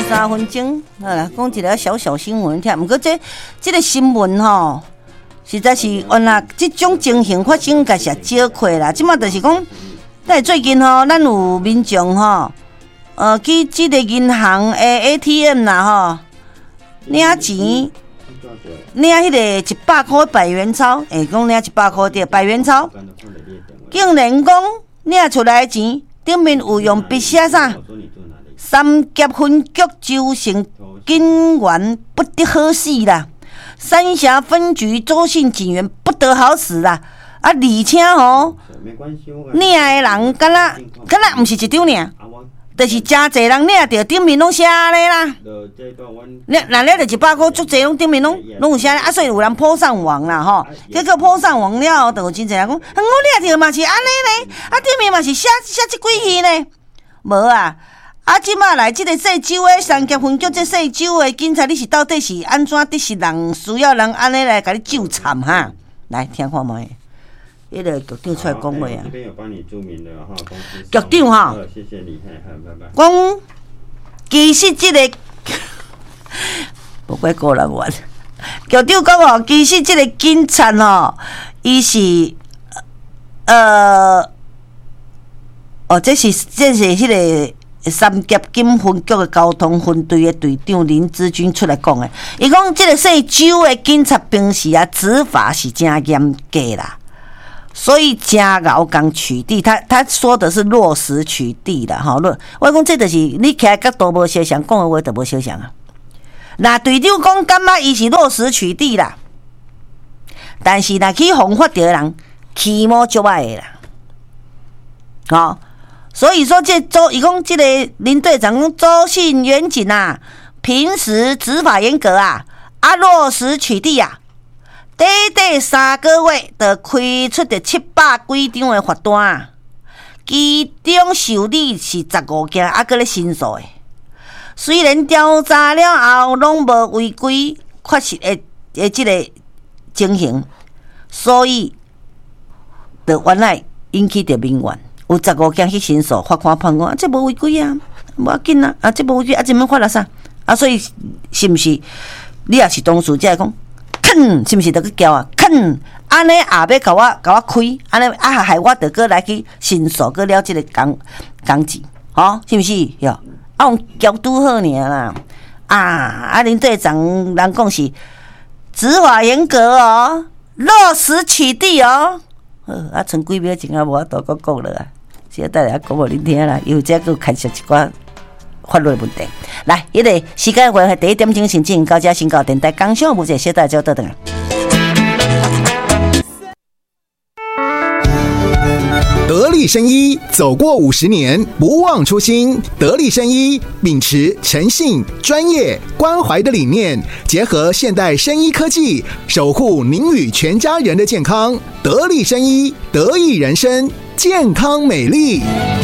3分钟，好啦，讲一个小小新闻，听。不过这个新闻吼，实在是原来这种情形发生，该是少亏啦。即马就是讲，但最近吼，咱有民众吼，去这个银行的 ATM 啦吼，领钱，领迄个100块百元钞，讲领100块的百元钞，竟然讲领出来的钱顶面有用笔写啥？三峡分局周姓警员不得好死啦，三峡分局周姓警员不得好死啦！而且吼，领的人敢若毋是一张尔，就是真侪人领着顶面拢写咧啦。那领着100块，足侪拢顶面拢有写咧，所以有人抛上网啦吼。结果抛上网了，就有真侪人讲，我领着嘛是安尼呢，顶面嘛是写这几字呢，无啊。即马来这个细州的三峡分局，这细州的警察，你是到底是安怎的？是人需要人安尼来甲你纠缠哈？来听看卖，迄个局长出来讲话啊。 这边有帮你注明的哈，公司局长哈， 谢谢你，拜拜。 讲其实这个不怪个人玩，局长讲哦，其实这个警察哦，伊是这是迄个。三峡警分局的交通分队的队长林志军出来讲的，伊讲这个细州的警察平时执法是真严格啦，所以真熬工取缔。他说的是落实取缔啦，吼。我讲这就是你起来角度无相像，讲的话就无相像啊。那队长讲感觉伊是落实取缔啦，但是若去犯法的人，起毛足歹的啦，吼。所以说，伊讲这个林队长讲周姓员警啊，平时执法严格啊，落实取缔啊，短3个月就开出的700几张的罚单啊，其中受理是15件，搁咧申诉的。虽然调查了后拢无违规确实的这个情形，所以就原来引起着民怨。有15件去申诉，法官判讲这无违规啊，无要紧啊，这无违规这免罚啦啥？所以是毋是？你也是当事者讲，肯是毋是得去交啊？肯安尼也要甲我开，安尼害我得过来去申诉，过了这个工资，吼，是毋是？哟，用交拄好尔啦。林队长人讲是执法严格哦，落实取缔哦。剩几秒钟无法度讲了啊！先等下讲互恁听啦，又再佫开设一寡法律问题。来，迄个时间关系，第1点钟先进到这先到电台工商部这小大招倒转来。 得力生医走过50年，不忘初心。得力生医秉持诚信、专业、关怀的理念，结合现代生医科技，守护您与全家人的健康。得力生医，得益人生，健康美丽。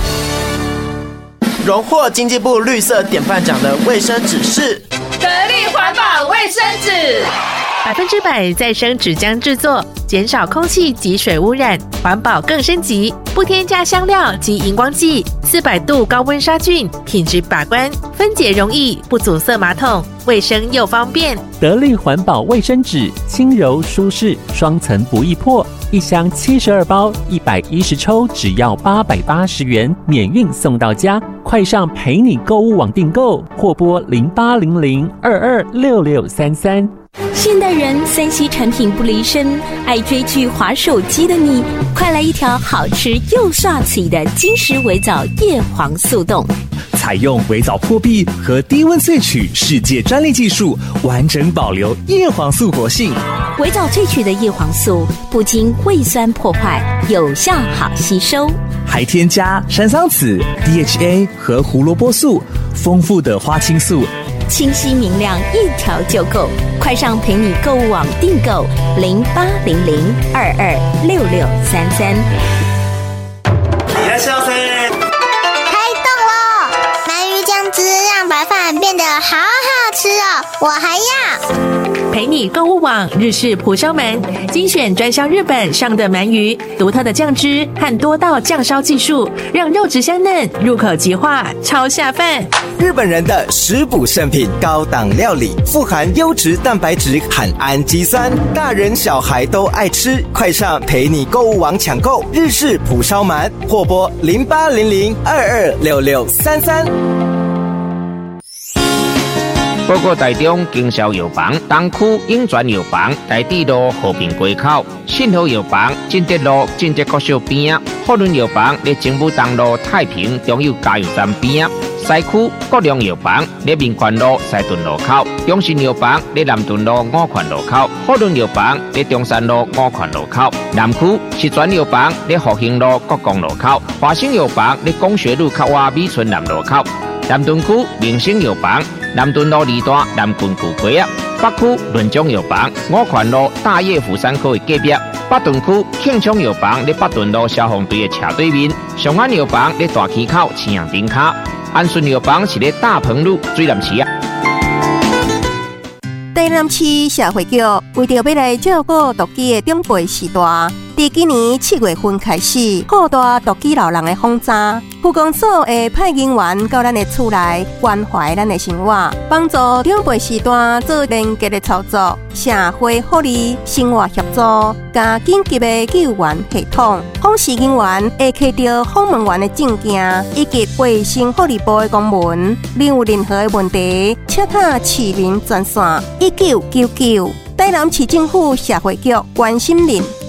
荣获经济部绿色典范奖的卫生纸是得力环保卫生纸，100%再生纸浆制作，减少空气及水污染，环保更升级，不添加香料及荧光剂，400度高温杀菌，品质把关，分解容易，不阻塞马桶，卫生又方便。 得力环保卫生纸，轻柔舒适，双层不易破，一箱72包，110抽，只要880元，免运送到家。快上陪你购物网订购，或拨0800226633。 现代人3C 产品不离身，爱追剧滑手机的你，快来一条好吃又刷嘴的金石微藻叶黄素冻。 采用微藻破壁和低温萃取世界专利技术，完整保留叶黄素活性。 微藻萃取的叶黄素不经胃酸破坏，有效好吸收， 还添加山桑子、DHA 和胡萝卜素，丰富的花青素， 清晰明亮，一条就够。快上陪你购物网订购0800226633。 开动了！鳗鱼酱汁让白饭变得好好吃哦！ 我还要。 陪你购物网日式蒲烧鳗，精选专销日本上的鳗鱼，独特的酱汁和多道酱烧技术，让肉质香嫩，入口即化，超下饭。 日本人的食补圣品，高档料理，富含优质蛋白质和氨基酸，大人小孩都爱吃。快上陪你购物网抢购日式蒲烧鳗，或拨0800226633。 报告台中经销药房东区永泉药房台地路和平街口，信和药房进德路进德国小边，福伦药房在政府东路太平中油加油站边，西区国良药房在民权路西屯路口，中信药房在南屯路五权路口，福伦药房在中山路五权路口，南区石泉药房在复兴路国光路口，华兴药房在工学路口外美村南路口，南屯区明星药房南屯路二段南郡古街啊，北区润中药房五权路大业福山科的隔壁，北屯区庆昌药房在北屯路消防队的斜对面，上安药房在大溪口青阳顶卡，安顺药房是在大鹏路水南市啊。 台南市社会局为着要来照顾独居的长辈时代，自今年7月份开始，扩大独居老人的访查。区公所会派人员到咱的厝内关怀咱的生活，帮助长辈时代做连结的操作，社会福利、生活协助，加紧急的救援系统。访视人员会摕到访问员的证件以及卫生福利部的公文。另有任何的问题，请打市民专线1999。台南市政府社会局关心您。